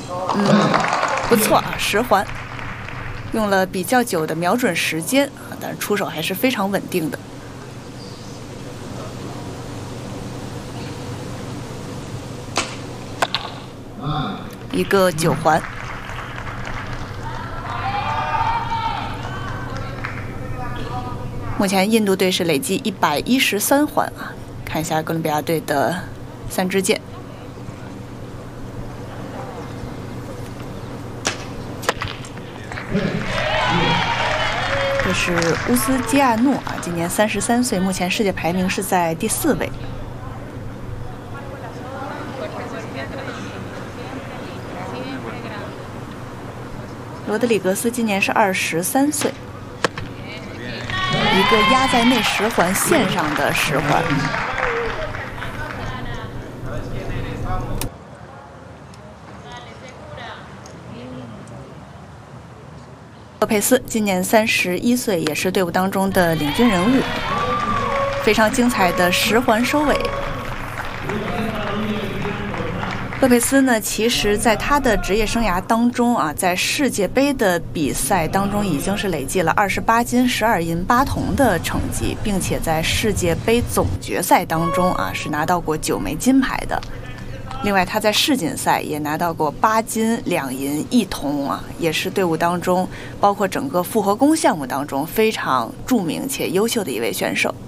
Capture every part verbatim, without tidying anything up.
嗯，不错啊，十环，用了比较久的瞄准时间啊，但是出手还是非常稳定的。一个九环。目前印度队是累计一百一十三环啊，看一下哥伦比亚队的三支箭。这是乌斯基亚诺啊，今年三十三岁，目前世界排名是在第四位。罗德里格斯今年是二十三岁。一个压在内十环线上的十环。洛佩斯今年三十一岁，也是队伍当中的领军人物，非常精彩的十环收尾。洛佩斯呢，其实在他的职业生涯当中啊，在世界杯的比赛当中已经是累计了二十八金、十二银、八铜的成绩，并且在世界杯总决赛当中啊是拿到过九枚金牌的。另外，他在世锦赛也拿到过八金、两银、一铜啊，也是队伍当中包括整个复合弓项目当中非常著名且优秀的一位选手。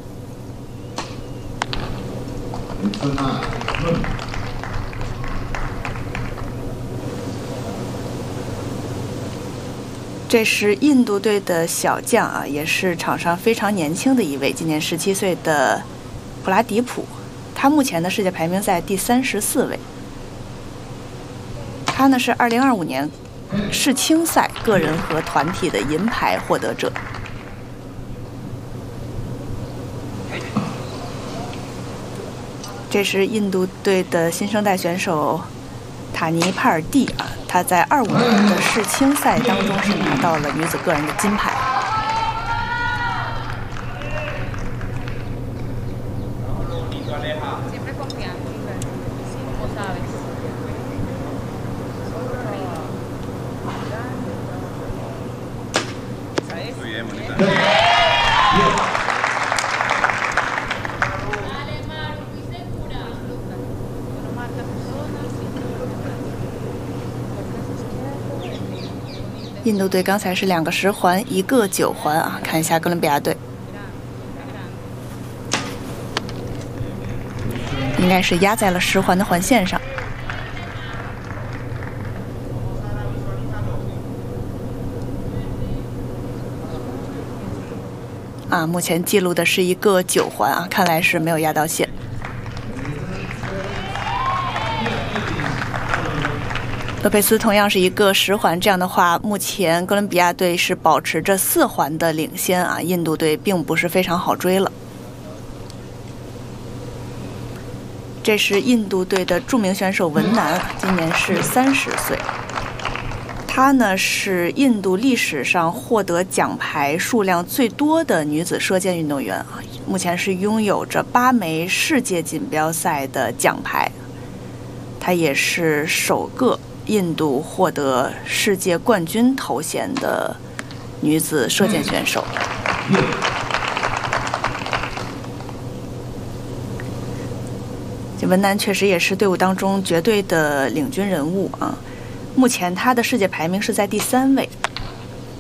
这是印度队的小将啊，也是场上非常年轻的一位，今年十七岁的普拉迪普，他目前的世界排名在第三十四位。他呢是二零二五年世青赛个人和团体的银牌获得者。这是印度队的新生代选手塔尼帕尔蒂啊。她在二五年的世青赛当中是拿到了女子个人的金牌。印度队刚才是两个十环，一个九环啊，看一下哥伦比亚队，应该是压在了十环的环线上。啊，目前记录的是一个九环啊，看来是没有压到线。洛佩斯同样是一个十环，这样的话，目前哥伦比亚队是保持着四环的领先啊，印度队并不是非常好追了。这是印度队的著名选手文南，今年是三十岁。她呢是印度历史上获得奖牌数量最多的女子射箭运动员啊，目前是拥有着八枚世界锦标赛的奖牌。她也是首个印度获得世界冠军头衔的女子射箭选手。这文南确实也是队伍当中绝对的领军人物啊，目前她的世界排名是在第三位。